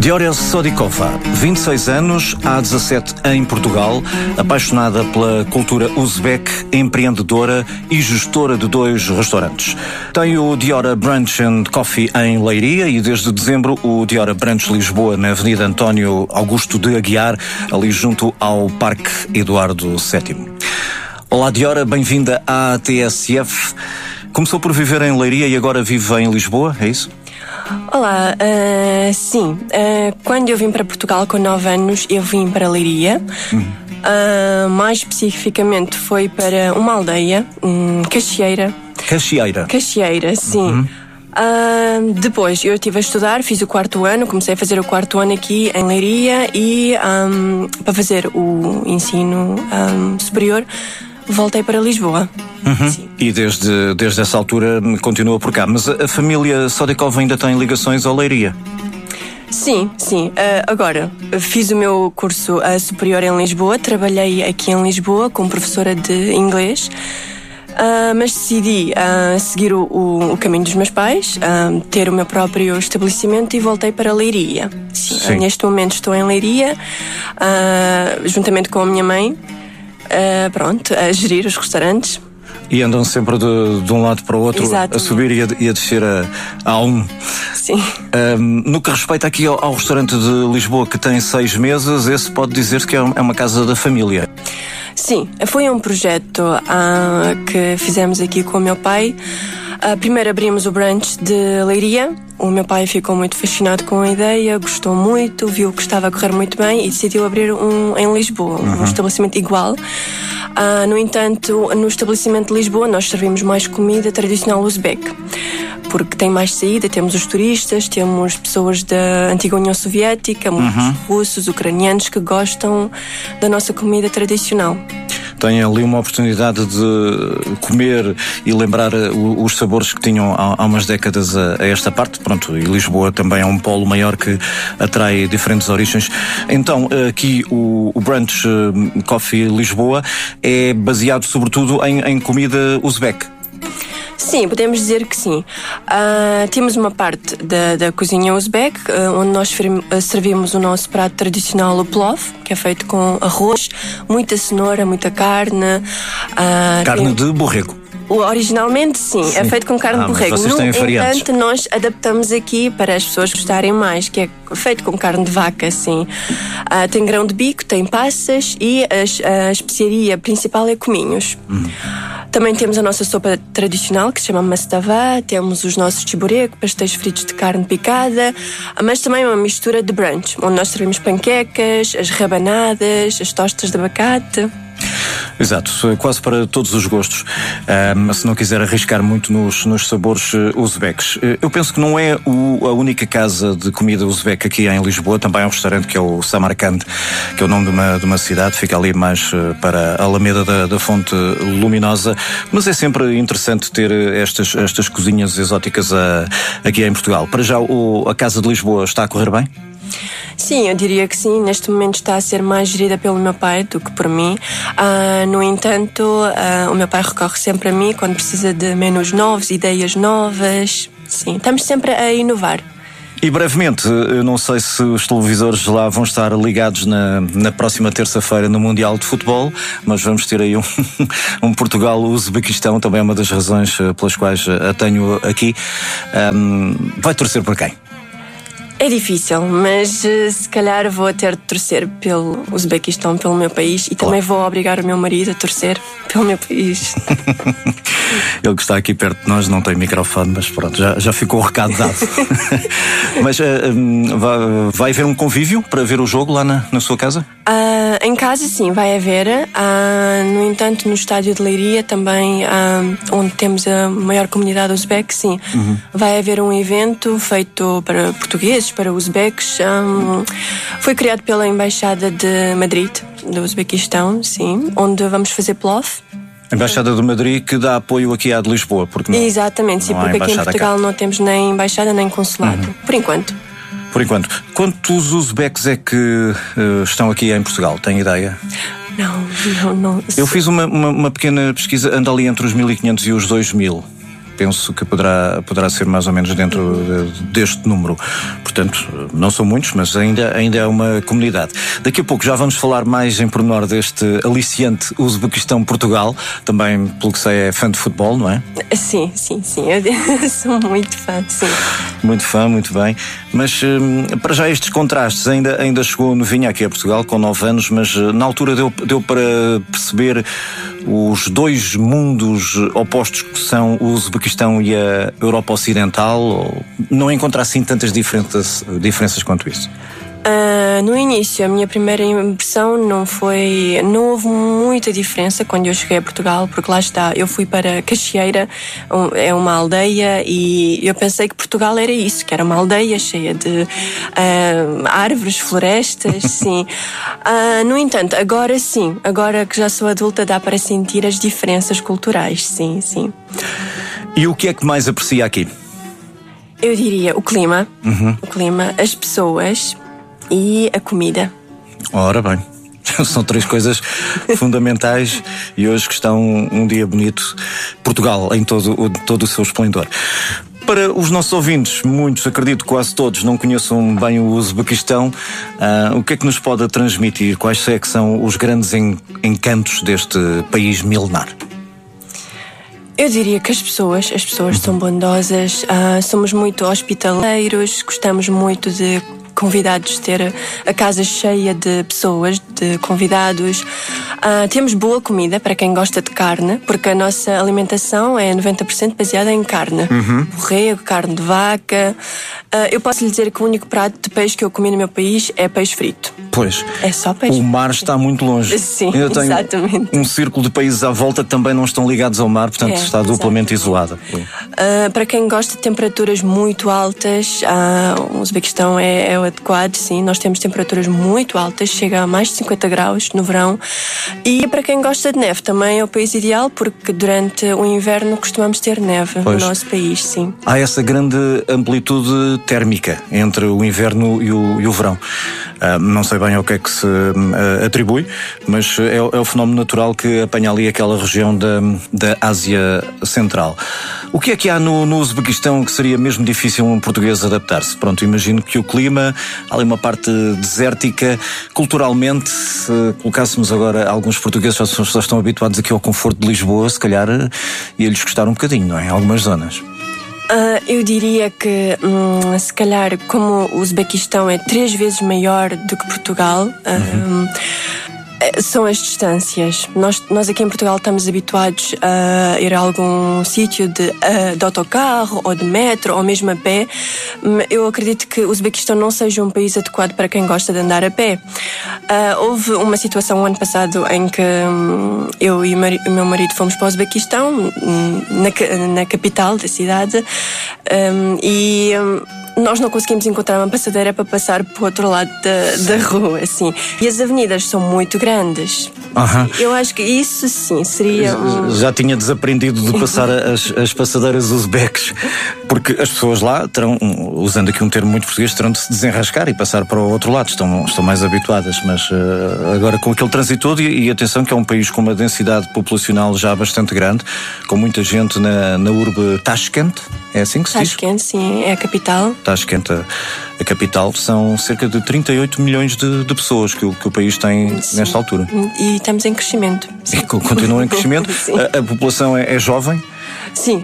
Diora Sodikova, 26 anos, há 17 em Portugal, apaixonada pela cultura uzbek, empreendedora e gestora de 2 restaurantes. Tem o Diora Brunch and Coffee em Leiria e desde dezembro o Diora Brunch Lisboa na Avenida António Augusto de Aguiar, ali junto ao Parque Eduardo VII. Olá Diora, bem-vinda à TSF. Começou por viver em Leiria e agora vive em Lisboa, é isso? Olá, sim. Quando eu vim para Portugal com 9 anos, eu vim para Leiria. Mais especificamente foi para uma aldeia, Caxieira. Caxieira, sim. Depois eu estive a estudar, fiz o 4º ano, comecei a fazer o 4º ano aqui em Leiria e para fazer o ensino superior voltei para Lisboa. E desde essa altura continua por cá. Mas a família Sodikova ainda tem ligações ao Leiria? Sim. Agora, fiz o meu curso superior em Lisboa, trabalhei aqui em Lisboa como professora de inglês, mas decidi seguir o caminho dos meus pais, ter o meu próprio estabelecimento e voltei para Leiria. Sim. Neste momento estou em Leiria, juntamente com a minha mãe, a gerir os restaurantes. E andam sempre de um lado para o outro, a subir e a descer a um. Sim. No que respeita aqui ao restaurante de Lisboa, que tem 6 meses, esse pode dizer-se que é uma casa da família. Sim, foi um projeto que fizemos aqui com o meu pai. Primeiro abrimos o brunch de Leiria. O meu pai ficou muito fascinado com a ideia, gostou muito, viu que estava a correr muito bem e decidiu abrir em Lisboa, um estabelecimento igual. No entanto, no estabelecimento de Lisboa nós servimos mais comida tradicional uzbek, porque tem mais saída, temos os turistas, temos pessoas da antiga União Soviética, muitos russos, ucranianos que gostam da nossa comida tradicional. Tem ali uma oportunidade de comer e lembrar os sabores que tinham há umas décadas a esta parte. Pronto, e Lisboa também é um polo maior que atrai diferentes origens. Então, aqui o Brunch Coffee Lisboa é baseado sobretudo em comida uzbek. Sim, podemos dizer que sim. Temos uma parte da cozinha uzbek, onde nós servimos o nosso prato tradicional, o plov, que é feito com arroz, muita cenoura, muita carne. Carne de borrego. Originalmente sim, é feito com carne de borrego. No entanto, nós adaptamos aqui para as pessoas gostarem mais, que é feito com carne de vaca, sim. Tem grão de bico, tem passas e a especiaria principal é cominhos. Também temos a nossa sopa tradicional, que se chama mastava, temos os nossos chiburek, pastéis fritos de carne picada, mas também uma mistura de brunch, onde nós servimos panquecas, as rabanadas, as tostas de abacate. Exato, quase para todos os gostos, se não quiser arriscar muito nos sabores uzbeques. Eu penso que não é a única casa de comida uzbeque aqui em Lisboa, também há um restaurante que é o Samarcand, que é o nome de uma cidade, fica ali mais para a Alameda da Fonte Luminosa, mas é sempre interessante ter estas cozinhas exóticas aqui em Portugal. Para já, a Casa de Lisboa está a correr bem? Sim, eu diria que sim. Neste momento está a ser mais gerida pelo meu pai do que por mim. No entanto, o meu pai recorre sempre a mim quando precisa de menus novos, ideias novas. Sim, estamos sempre a inovar. E brevemente, eu não sei se os televisores lá vão estar ligados na próxima terça-feira no Mundial de Futebol, mas vamos ter aí um Portugal-Uzbequistão, também é uma das razões pelas quais a tenho aqui. Vai torcer por quem? É difícil, mas se calhar vou ter de torcer pelo Uzbequistão, pelo meu país, e também vou obrigar o meu marido a torcer pelo meu país. Ele que está aqui perto de nós não tem microfone, mas pronto, já ficou o recado dado. Mas vai haver um convívio para ver o jogo lá na sua casa? Em casa sim, vai haver. No entanto, no estádio de Leiria também, onde temos a maior comunidade uzbek, sim, vai haver um evento feito para portugueses, para uzbeques. Foi criado pela Embaixada de Madrid, do Uzbequistão, sim, onde vamos fazer plov. A Embaixada de Madrid que dá apoio aqui à de Lisboa, porque não. Exatamente, sim, porque aqui em Portugal não temos nem embaixada nem consulado, por enquanto. Por enquanto. Quantos uzbeques é que estão aqui em Portugal? Tem ideia? Não. Eu fiz uma pequena pesquisa, anda ali entre os 1.500 e os 2.000. Penso que poderá ser mais ou menos dentro deste número. Portanto, portanto, não são muitos, mas ainda é uma comunidade. Daqui a pouco já vamos falar mais em pormenor deste aliciante Uzbequistão-Portugal. Também, pelo que sei, é fã de futebol, não é? Sim. Eu sou muito fã, sim. Muito fã, muito bem. Mas, para já, estes contrastes, ainda chegou novinha aqui a Portugal, com 9 anos, mas na altura deu para perceber os dois mundos opostos que são o Uzbequistão e a Europa Ocidental, ou não encontra assim tantas diferenças quanto isso? No início, a minha primeira impressão não houve muita diferença quando eu cheguei a Portugal, porque lá está, eu fui para Caxieira, é uma aldeia, e eu pensei que Portugal era isso, que era uma aldeia cheia de árvores, florestas, sim. No entanto, agora que já sou adulta, dá para sentir as diferenças culturais, sim. E o que é que mais aprecia aqui? Eu diria o clima, as pessoas e a comida. Ora bem, são 3 coisas fundamentais e hoje que está um dia bonito. Portugal em todo o seu esplendor. Para os nossos ouvintes, muitos, acredito quase todos, não conheçam bem o Uzbequistão, o que é que nos pode transmitir? Quais é que são os grandes encantos deste país milenar? Eu diria que as pessoas são bondosas, somos muito hospitaleiros, gostamos muito de convidados, ter a casa cheia de pessoas, de convidados. Temos boa comida para quem gosta de carne, porque a nossa alimentação é 90% baseada em carne. Borrego, carne de vaca. Eu posso lhe dizer que o único prato de peixe que eu comi no meu país é peixe frito. Pois. É só peixe. O mar está muito longe. Sim, ainda tem exatamente. Um círculo de países à volta que também não estão ligados ao mar, portanto está duplamente isolada. Para quem gosta de temperaturas muito altas, o Uzbequistão é o adequado, sim. Nós temos temperaturas muito altas, chega a mais de 50 graus no verão. E para quem gosta de neve, também é o país ideal, porque durante o inverno costumamos ter neve no nosso país, sim. Há essa grande amplitude térmica entre o inverno e o verão. Não sei bem ao que é que se atribui, mas é o fenómeno natural que apanha ali aquela região da Ásia Central. O que é que há no Uzbequistão que seria mesmo difícil um português adaptar-se? Pronto, imagino que o clima, há ali uma parte desértica. Culturalmente, se colocássemos agora alguns portugueses já estão habituados aqui ao conforto de Lisboa, se calhar ia-lhes custar um bocadinho, não é? Em algumas zonas. Eu diria que, se calhar, como o Uzbequistão é 3 vezes maior do que Portugal, são as distâncias. Nós aqui em Portugal estamos habituados a ir a algum sítio de autocarro ou de metro ou mesmo a pé. Eu acredito que o Uzbequistão não seja um país adequado para quem gosta de andar a pé. Houve uma situação ano passado em que eu e o meu marido fomos para o Uzbequistão, na capital da cidade, e nós não conseguimos encontrar uma passadeira para passar para o outro lado da rua, assim. E as avenidas são muito grandes. Eu acho que isso, sim, seria... Já tinha desaprendido de passar as passadeiras uzbeques, porque as pessoas lá terão, usando aqui um termo muito português, terão de se desenrascar e passar para o outro lado. Estão mais habituadas, mas agora com aquele trânsito todo, e atenção que é um país com uma densidade populacional já bastante grande, com muita gente na urbe Tashkent, é assim que se diz? Tashkent, sim, é a capital. Tashkent, a capital, são cerca de 38 milhões de pessoas que o país tem nesta altura. E estamos em crescimento. E continua em crescimento. A população é jovem? Sim,